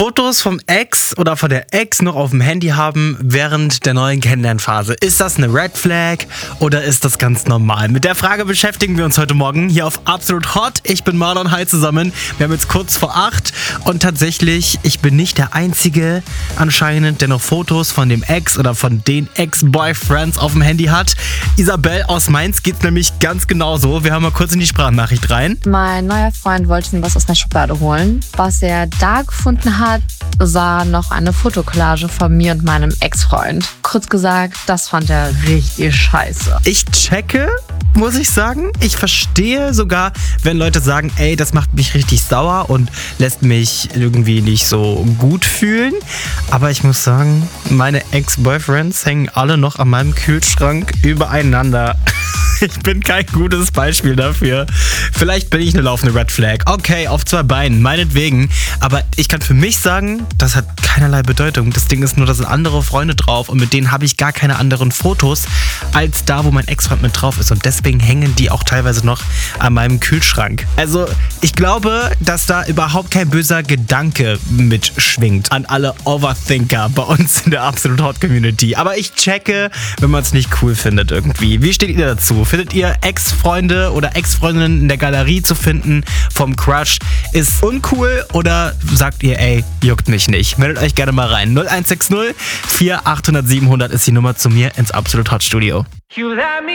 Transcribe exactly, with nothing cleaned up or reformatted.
Fotos vom Ex oder von der Ex noch auf dem Handy haben während der neuen Kennenlernphase. Ist das eine Red Flag oder ist das ganz normal? Mit der Frage beschäftigen wir uns heute Morgen hier auf Absolut Hot. Ich bin Marlon, hi zusammen. Wir haben jetzt kurz vor acht und tatsächlich, ich bin nicht der Einzige anscheinend, der noch Fotos von dem Ex oder von den Ex-Boyfriends auf dem Handy hat. Isabel aus Mainz geht's nämlich ganz genauso. Wir haben mal kurz in die Sprachnachricht rein. Mein neuer Freund wollte mir was aus der Schublade holen. Was er da gefunden hat, sah noch eine Fotokollage von mir und meinem Ex-Freund. Kurz gesagt, das fand er richtig scheiße. Ich checke, muss ich sagen. Ich verstehe sogar, wenn Leute sagen, ey, das macht mich richtig sauer und lässt mich irgendwie nicht so gut fühlen. Aber ich muss sagen, meine Ex-Boyfriends hängen alle noch an meinem Kühlschrank übereinander. Ich bin kein gutes Beispiel dafür. Vielleicht bin ich eine laufende Red Flag. Okay, auf zwei Beinen, meinetwegen. Aber ich kann für mich sagen, das hat keinerlei Bedeutung. Das Ding ist nur, da sind andere Freunde drauf und mit denen habe ich gar keine anderen Fotos als da, wo mein Ex-Freund mit drauf ist. Und deswegen hängen die auch teilweise noch an meinem Kühlschrank. Also ich glaube, dass da überhaupt kein böser Gedanke mitschwingt an alle Overthinker bei uns in der Absolut Hot Community. Aber ich checke, wenn man es nicht cool findet irgendwie. Wie steht ihr dazu? Findet ihr Ex-Freunde oder Ex-Freundinnen in der Galerie zu finden vom Crush ist uncool oder sagt ihr, ey, juckt mich nicht? Meldet euch gerne mal rein. null eins sechs null vier achthundert siebenhundert ist die Nummer zu mir ins Absolut Hot Studio.